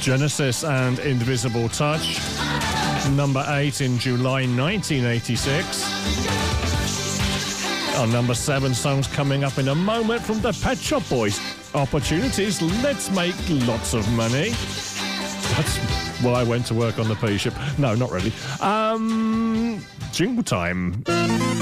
Genesis and Invisible Touch. Number 8 in July 1986. Our number 7 song's coming up in a moment from the Pet Shop Boys. Opportunities, let's make lots of money. That's why I went to work on the P ship. No, not really. Jingle time.